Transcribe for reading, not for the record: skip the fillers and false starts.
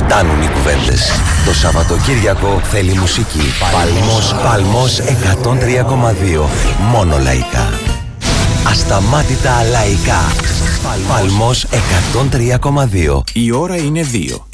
Φτάνουν οι κουβέντες. Το Σαββατοκύριακο θέλει μουσική. Παλμός 103,2. Μόνο λαϊκά. Ασταμάτητα λαϊκά. Παλμός 103,2. Η ώρα είναι 2.